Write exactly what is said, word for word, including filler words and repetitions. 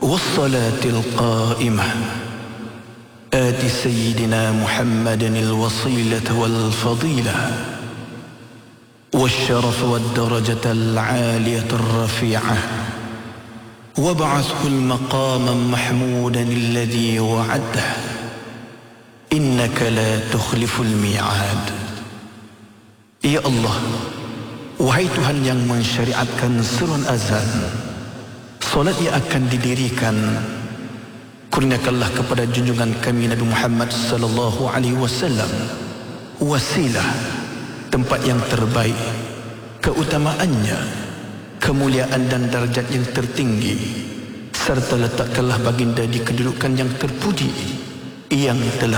والصلاة القائمة آت سيدنا محمد الوصيلة والفضيلة والشرف والدرجة العالية الرفيعة وابعثه المقاما محمودا الذي وعده إنك لا تخلف الميعاد. Ya Allah, wahai Tuhan yang mensyariatkan seruan azan, solat yang akan didirikan, kurniakanlah kepada junjungan kami Nabi Muhammad sallallahu alaihi wasallam wasilah, tempat yang terbaik, keutamaannya, kemuliaan dan darjat yang tertinggi, serta letakkanlah baginda di kedudukan yang terpuji yang telah